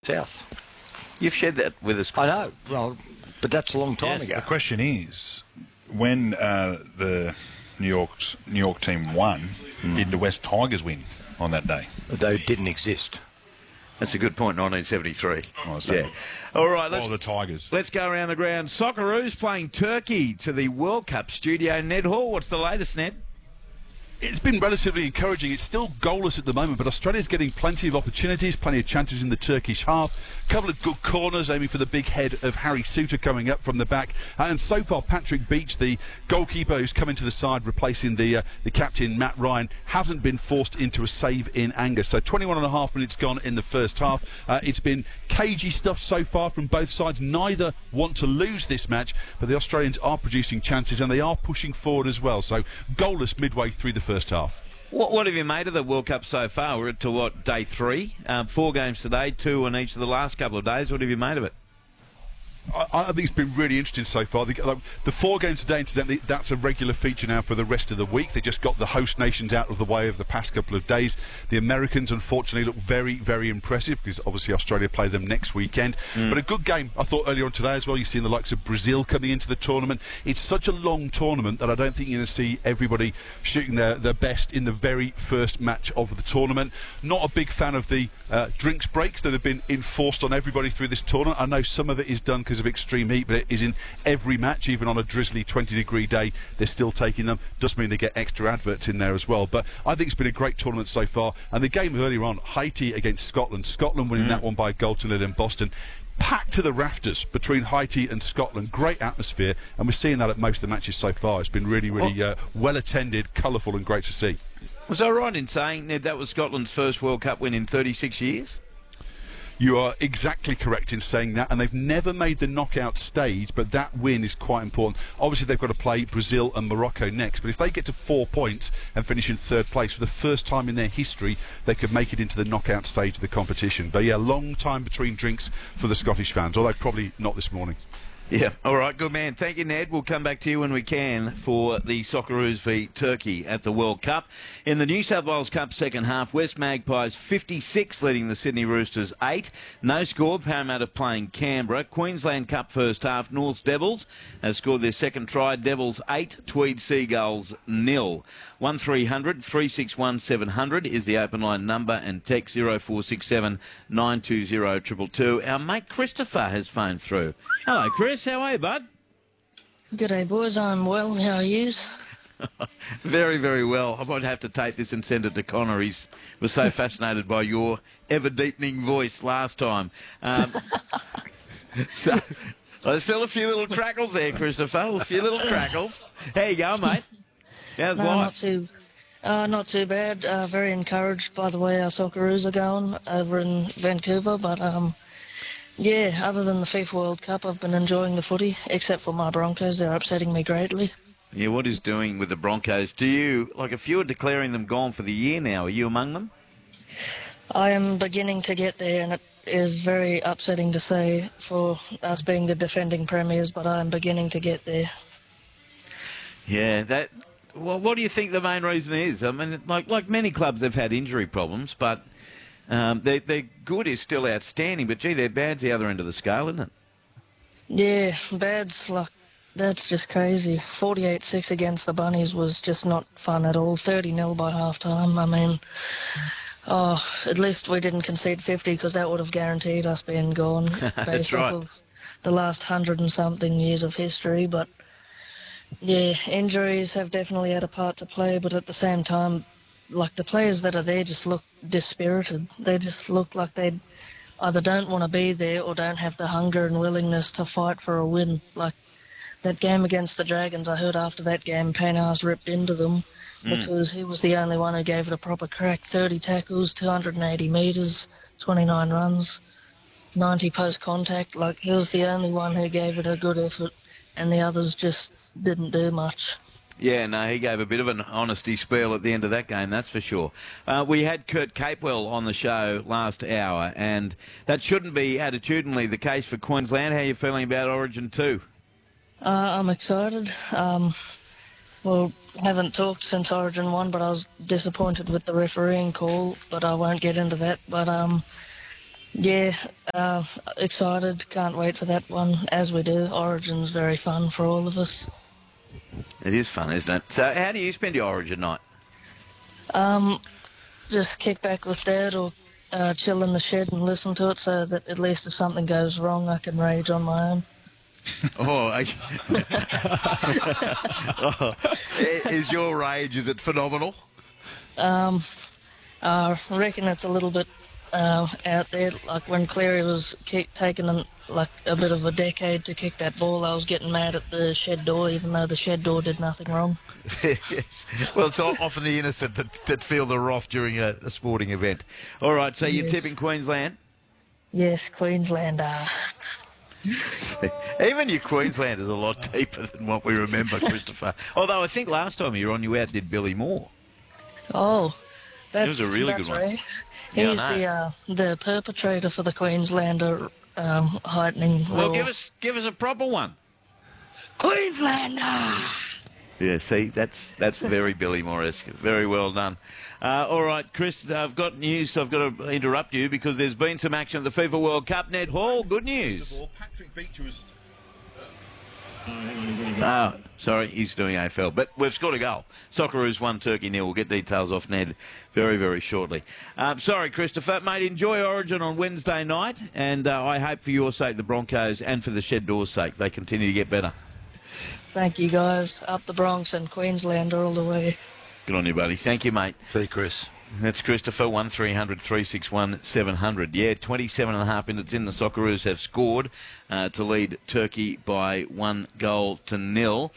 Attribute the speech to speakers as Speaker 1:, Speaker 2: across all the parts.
Speaker 1: South.
Speaker 2: You've shared that with us.
Speaker 1: I know, well, but that's a long time ago.
Speaker 3: The question is, when the New York team won, did the West Tigers win on that day?
Speaker 1: They didn't exist.
Speaker 2: That's a good point, 1973.
Speaker 3: Oh, so
Speaker 2: Yeah. All right,
Speaker 3: the Tigers.
Speaker 2: Let's go around the ground. Socceroos playing Turkey to the World Cup studio. Ned Hall, what's the latest, Ned?
Speaker 4: It's been relatively encouraging. It's still goalless at the moment, but Australia's getting plenty of opportunities, plenty of chances in the Turkish half. A couple of good corners aiming for the big head of Harry Suter coming up from the back. And so far, Patrick Beach, the goalkeeper who's come into the side, replacing the captain, Matt Ryan, hasn't been forced into a save in anger. So 21.5 minutes gone in the first half. It's been cagey stuff so far from both sides. Neither want to lose this match, but the Australians are producing chances and they are pushing forward as well. So goalless midway through the first half.
Speaker 2: What have you made of the World Cup so far? We're to day 3? 4 games today, 2 on each of the last couple of days. What have you made of it?
Speaker 4: I think it's been really interesting so far. The 4 games today, incidentally, that's a regular feature now for the rest of the week. They just got the host nations out of the way of the past couple of days. The Americans, unfortunately, look very, very impressive because obviously Australia play them next weekend. But a good game, I thought, earlier on today as well. You've seen the likes of Brazil coming into the tournament. It's such a long tournament that I don't think you're going to see everybody shooting their best in the very first match of the tournament. Not a big fan of the drinks breaks that have been enforced on everybody through this tournament. I know some of it is done because of extreme heat, but it is in every match. Even on a drizzly 20-degree day, they're still taking them. Does mean they get extra adverts in there as well. But I think it's been a great tournament so far. And the game earlier on, Haiti against Scotland winning that one by a goal to nil in Boston. Packed to the rafters between Haiti and Scotland. Great atmosphere, and we're seeing that at most of the matches so far. It's been really, really well attended, colourful, and great to see.
Speaker 2: Was I right in saying, Ned, that was Scotland's first World Cup win in 36 years?
Speaker 4: You are exactly correct in saying that, and they've never made the knockout stage, but that win is quite important. Obviously, they've got to play Brazil and Morocco next, but if they get to 4 points and finish in 3rd place for the first time in their history, they could make it into the knockout stage of the competition. But yeah, long time between drinks for the Scottish fans, although probably not this morning.
Speaker 2: Yeah, all right, good man. Thank you, Ned. We'll come back to you when we can for the Socceroos v Turkey at the World Cup. In the New South Wales Cup second half, West Magpies 56 leading the Sydney Roosters 8. No score, Parramatta playing Canberra. Queensland Cup first half, North's Devils have scored their second try. Devils 8, Tweed Seagulls 0. 1300 361 700 is the open line number, and text 0467 920 222. Our mate Christopher has phoned through. Hello, Chris. How are you, bud?
Speaker 5: G'day, boys. I'm well. How are yous?
Speaker 2: Very, very well. I might have to take this and send it to Connor. He was so fascinated by your ever-deepening voice last time. So there's still a few little crackles there, Christopher. A few little crackles. How you going, mate? How's life?
Speaker 5: Not too bad. Very encouraged by the way our Socceroos are going over in Vancouver. But, yeah, other than the FIFA World Cup, I've been enjoying the footy, except for my Broncos. They're upsetting me greatly.
Speaker 2: Yeah, what is doing with the Broncos? Do you, like, a few are declaring them gone for the year now. Are you among them?
Speaker 5: I am beginning to get there, and it is very upsetting to say for us being the defending premiers, but I am beginning to get there.
Speaker 2: Yeah, well, what do you think the main reason is? I mean, like many clubs, they've had injury problems, but their good is still outstanding. But, gee, their bad's the other end of the scale, isn't it?
Speaker 5: Yeah, bad's like, that's just crazy. 48-6 against the Bunnies was just not fun at all. 30-0 by half-time. I mean, at least we didn't concede 50 because that would have guaranteed us being gone.
Speaker 2: That's right.
Speaker 5: Off of the last 100-and-something years of history, but... yeah, injuries have definitely had a part to play, but at the same time, like, the players that are there just look dispirited. They just look like they either don't want to be there or don't have the hunger and willingness to fight for a win. Like, that game against the Dragons, I heard after that game, Payne's ripped into them because he was the only one who gave it a proper crack. 30 tackles, 280 metres, 29 runs, 90 post-contact. Like, he was the only one who gave it a good effort, and the others just didn't do much.
Speaker 2: Yeah, no, he gave a bit of an honesty spiel at the end of that game, that's for sure. We had Kurt Capewell on the show last hour, and that shouldn't be attitudinally the case for Queensland. How are you feeling about Origin 2?
Speaker 5: I'm excited. Well, haven't talked since Origin 1, but I was disappointed with the refereeing call, but I won't get into that. But Yeah, excited. Can't wait for that one, as we do. Origin's very fun for all of us.
Speaker 2: It is fun, isn't it? So how do you spend your Origin night?
Speaker 5: Just kick back with Dad or chill in the shed and listen to it so that at least if something goes wrong, I can rage on my own.
Speaker 2: Is your rage, is it phenomenal?
Speaker 5: I reckon it's a little bit out there. Like when Cleary was taking a bit of a decade to kick that ball, I was getting mad at the shed door, even though the shed door did nothing wrong.
Speaker 2: Yes. Well, it's often the innocent that feel the wrath during a sporting event. All right, so you're tipping Queensland?
Speaker 5: Yes, Queenslander.
Speaker 2: Even your Queensland is a lot deeper than what we remember, Christopher. Although I think last time you were on, you outdid Billy Moore.
Speaker 5: Oh,
Speaker 2: It was a really good one.
Speaker 5: right.
Speaker 2: Yeah,
Speaker 5: He's the perpetrator for the Queenslander heightening
Speaker 2: Well,
Speaker 5: rule.
Speaker 2: give us a proper one.
Speaker 5: Queenslander!
Speaker 2: Yeah, see, that's very Billy Moore-esque. Very well done. All right, Chris, I've got news. I've got to interrupt you because there's been some action at the FIFA World Cup. Ned Hall, good news.
Speaker 4: First of all, Patrick Beecher was...
Speaker 2: Oh, sorry, he's doing AFL. But we've scored a goal. Socceroos 1, Turkey 0. We'll get details off Ned very, very shortly. Sorry, Christopher. Mate, enjoy Origin on Wednesday night. And I hope for your sake, the Broncos, and for the Shed Doors' sake, they continue to get better.
Speaker 5: Thank you, guys. Up the Bronx and Queenslander all the way.
Speaker 2: Good on you, buddy. Thank you, mate.
Speaker 1: See, Chris.
Speaker 2: That's Christopher, 1300 361 700. Yeah, 27.5 minutes in. The Socceroos have scored to lead Turkey by 1-0.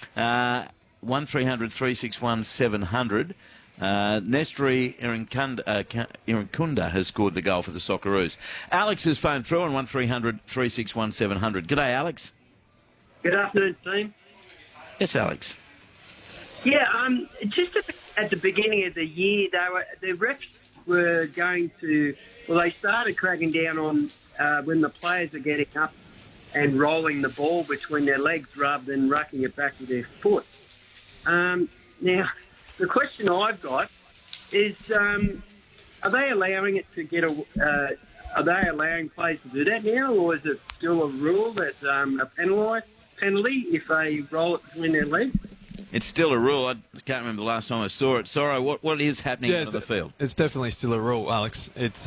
Speaker 2: 1300 361 700. Nestri Irankunda has scored the goal for the Socceroos. Alex has phoned through on 1300 361 700. G'day, Alex.
Speaker 6: Good afternoon, team.
Speaker 2: Yes, Alex.
Speaker 6: Yeah, just at the beginning of the year, the refs were going to. Well, they started cracking down on when the players are getting up and rolling the ball between their legs rather than rucking it back with their foot. Now, the question I've got is: are they allowing it to get a? Are they allowing players to do that now, or is it still a rule that's a penalty if they roll it between their legs?
Speaker 2: It's still a rule. I can't remember the last time I saw it. Sorry, what is happening on the field?
Speaker 7: It's definitely still a rule, Alex. It's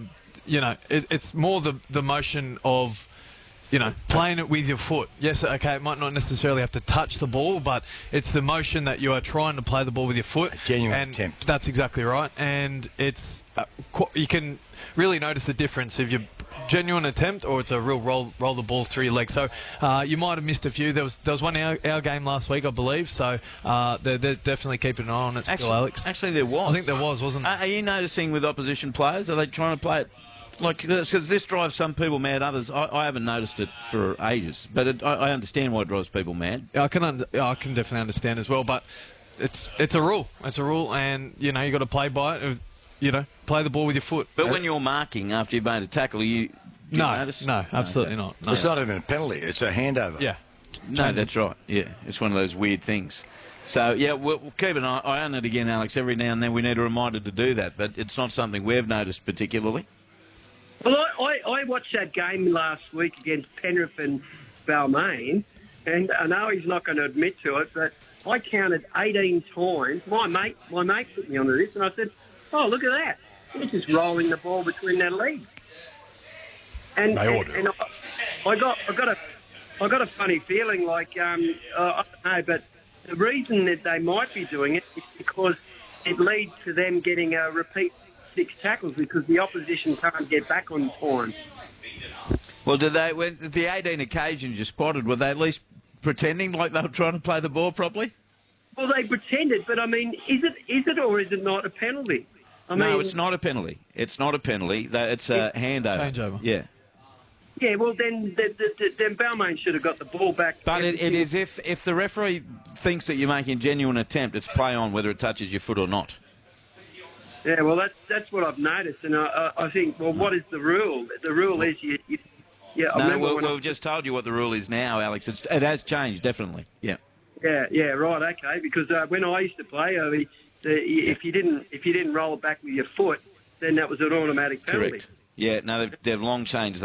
Speaker 7: it's more the motion of playing it with your foot. Yes, okay, it might not necessarily have to touch the ball, but it's the motion that you are trying to play the ball with your foot.
Speaker 1: A genuine attempt.
Speaker 7: That's exactly right. And it's you can really notice the difference if you genuine attempt or it's a real roll the ball through your legs. So you might have missed a few. There was one our game last week, I believe. So they're definitely keeping an eye on it still, Alex.
Speaker 2: Actually, there was.
Speaker 7: I think there wasn't there?
Speaker 2: Are you noticing with opposition players? Are they trying to play it like because this drives some people mad? Others, I haven't noticed it for ages, but I understand why it drives people mad.
Speaker 7: I can definitely understand as well, but it's a rule. It's a rule, and you got to play by it. Play the ball with your foot.
Speaker 2: But when you're marking after you've made a tackle, you notice?
Speaker 7: No, absolutely not. No.
Speaker 1: It's not even a penalty. It's a handover.
Speaker 7: Yeah.
Speaker 2: No, that's right. Yeah, it's one of those weird things. So, yeah, we'll keep an eye on it again, Alex. Every now and then we need a reminder to do that, but it's not something we've noticed particularly.
Speaker 6: Well, I watched that game last week against Penrith and Balmain, and I know he's not going to admit to it, but I counted 18 times. My mate put me onto this, and I said, "Oh, look at that! They're just rolling the ball between their legs." And
Speaker 3: They all do.
Speaker 6: And I got a funny feeling, like I don't know, but the reason that they might be doing it is because it leads to them getting a repeat 6 tackles because the opposition can't get back on time.
Speaker 2: Well, when the 18 occasions you spotted, were they at least pretending like they were trying to play the ball properly?
Speaker 6: Well, they pretended, but I mean, is it or is it not a penalty?
Speaker 2: No, it's not a penalty. It's not a penalty. It's a handover.
Speaker 7: Changeover.
Speaker 2: Yeah.
Speaker 6: Yeah, well, then Balmain should have got the ball back.
Speaker 2: But it is if the referee thinks that you're making a genuine attempt, it's play on whether it touches your foot or not.
Speaker 6: Yeah, well, that's what I've noticed, and I think, well, what is the rule? The rule is yeah.
Speaker 2: We've just told you what the rule is now, Alex. It has changed, definitely. Yeah.
Speaker 6: Yeah, right, okay. Because when I used to play, if you didn't roll it back with your foot, then that was an automatic penalty.
Speaker 2: Correct. Yeah, no, they've long changed